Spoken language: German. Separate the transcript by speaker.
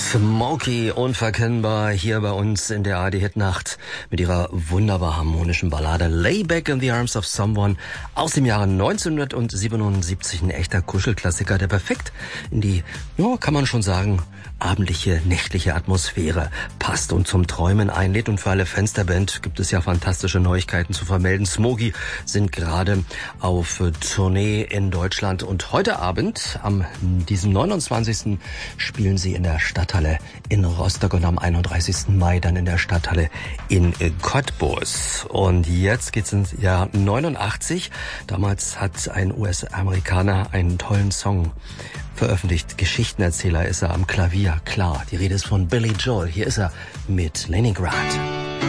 Speaker 1: Smokey, unverkennbar hier bei uns in der ARD-Hitnacht mit ihrer wunderbar harmonischen Ballade Lay Back in the Arms of Someone aus dem Jahre 1977. Ein echter Kuschelklassiker, der perfekt in die, ja, kann man schon sagen, abendliche, nächtliche Atmosphäre passt und zum Träumen einlädt. Und für alle Fans der Band gibt es ja fantastische Neuigkeiten zu vermelden. Smokey sind gerade auf Tournee in Deutschland und heute Abend, am diesem 29. spielen sie in der Stadthalle in Rostock und am 31. Mai dann in der Stadthalle in Cottbus. Und jetzt geht's ins Jahr 89. Damals hat ein US-Amerikaner einen tollen Song veröffentlicht. Geschichtenerzähler ist er am Klavier, klar. Die Rede ist von Billy Joel. Hier ist er mit Leningrad.